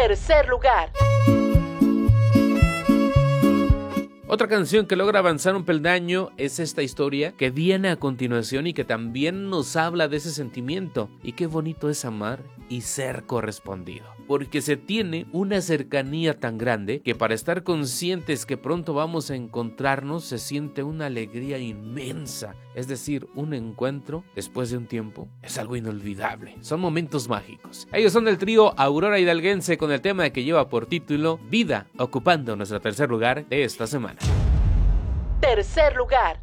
Tercer lugar. Otra canción que logra avanzar un peldaño es esta historia que viene a continuación y que también nos habla de ese sentimiento. Y qué bonito es amar y ser correspondido, porque se tiene una cercanía tan grande que para estar conscientes que pronto vamos a encontrarnos se siente una alegría inmensa. Es decir, un encuentro después de un tiempo es algo inolvidable. Son momentos mágicos. Ellos son del trío Aurora Hidalguense con el tema que lleva por título Vida, ocupando nuestro tercer lugar de esta semana. Tercer lugar.